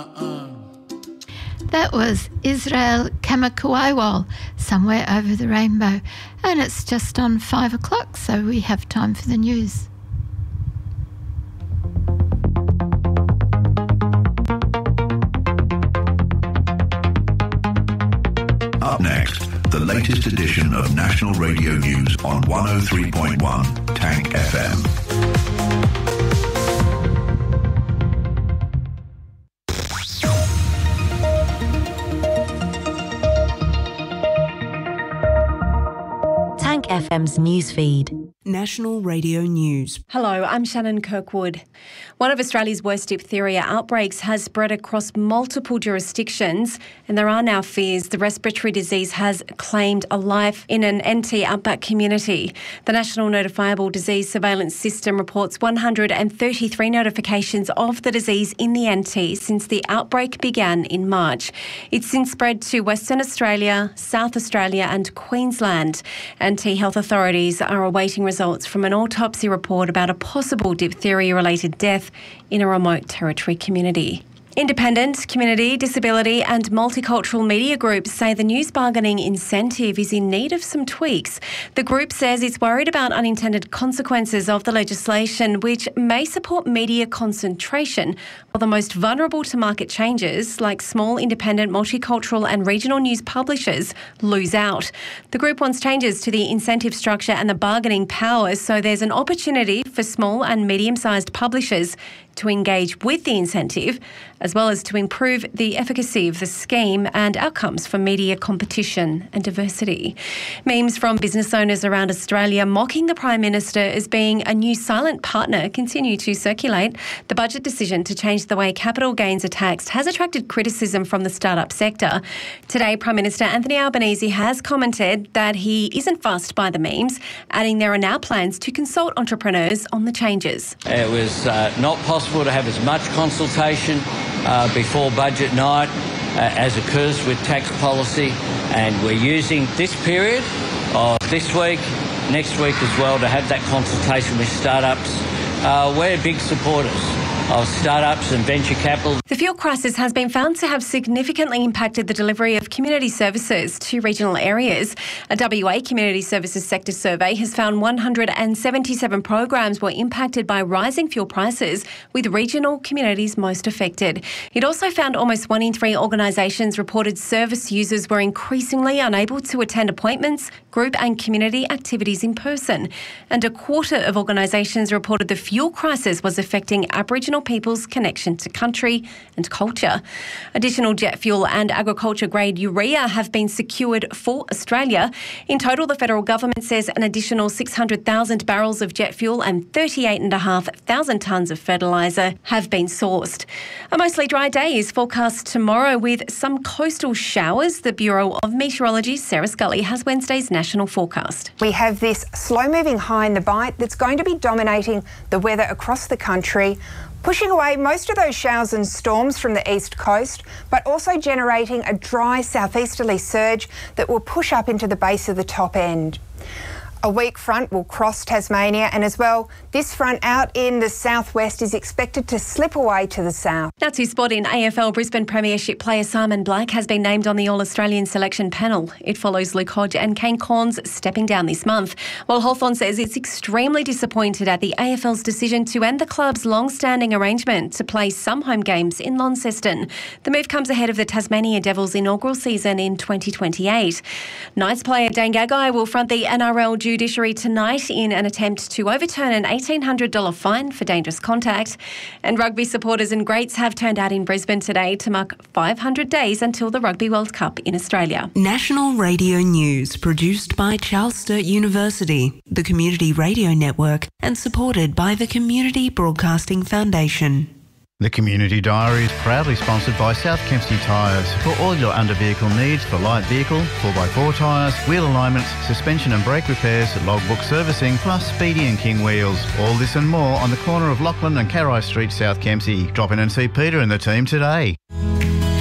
That was Israel Kamakawiwal, Somewhere Over the Rainbow. And it's just on 5 o'clock, so we have time for the news. Up next, the latest edition of National Radio News on 103.1 Tank FM. FM's newsfeed. National Radio News. Hello, I'm Shannon Kirkwood. One of Australia's worst diphtheria outbreaks has spread across multiple jurisdictions, and there are now fears the respiratory disease has claimed a life in an NT outback community. The National Notifiable Disease Surveillance System reports 133 notifications of the disease in the NT since the outbreak began in March. It's since spread to Western Australia, South Australia and Queensland. NT health authorities are awaiting results from an autopsy report about a possible diphtheria-related death in a remote territory community. Independent, community, disability and multicultural media groups say the news bargaining incentive is in need of some tweaks. The group says it's worried about unintended consequences of the legislation, which may support media concentration, while the most vulnerable to market changes, like small, independent, multicultural and regional news publishers, lose out. The group wants changes to the incentive structure and the bargaining powers so there's an opportunity for small and medium-sized publishers to engage with the incentive, as well as to improve the efficacy of the scheme and outcomes for media competition and diversity. Memes from business owners around Australia mocking the Prime Minister as being a new silent partner continue to circulate. The budget decision to change the way capital gains are taxed has attracted criticism from the startup sector. Today, Prime Minister Anthony Albanese has commented that he isn't fussed by the memes, adding there are now plans to consult entrepreneurs on the changes. It was not possible to have as much consultation before budget night as occurs with tax policy, and we're using this period of this week, next week as well, to have that consultation with startups. We're big supporters of startups and venture capital. The fuel crisis has been found to have significantly impacted the delivery of community services to regional areas. A WA Community Services Sector survey has found 177 programs were impacted by rising fuel prices, with regional communities most affected. It also found almost 1 in 3 organisations reported service users were increasingly unable to attend appointments, group and community activities in person. And a quarter of organisations reported the fuel crisis was affecting Aboriginal people's connection to country and culture. Additional jet fuel and agriculture-grade urea have been secured for Australia. In total, the federal government says an additional 600,000 barrels of jet fuel and 38,500 tonnes of fertiliser have been sourced. A mostly dry day is forecast tomorrow with some coastal showers. The Bureau of Meteorology, Sarah Scully, has Wednesday's national forecast. We have this slow-moving high in the bight that's going to be dominating the weather across the country, pushing away most of those showers and storms from the east coast, but also generating a dry southeasterly surge that will push up into the base of the top end. A weak front will cross Tasmania, and as well, this front out in the southwest is expected to slip away to the south. Now to sport. In AFL, Brisbane Premiership player Simon Black has been named on the All-Australian selection panel. It follows Luke Hodge and Kane Cornes stepping down this month, while Hawthorn says it's extremely disappointed at the AFL's decision to end the club's long-standing arrangement to play some home games in Launceston. The move comes ahead of the Tasmania Devils' inaugural season in 2028. Knights player Dane Gagai will front the NRL judiciary tonight in an attempt to overturn an $1,800 fine for dangerous contact. And rugby supporters and greats have turned out in Brisbane today to mark 500 days until the Rugby World Cup in Australia. National Radio News, produced by Charles Sturt University, the Community Radio Network, and supported by the Community Broadcasting Foundation. The Community Diary is proudly sponsored by South Kempsey Tyres for all your under-vehicle needs for light vehicle, 4x4 tyres, wheel alignments, suspension and brake repairs, logbook servicing, plus Speedy and King wheels. All this and more on the corner of Lachlan and Carai Street, South Kempsey. Drop in and see Peter and the team today.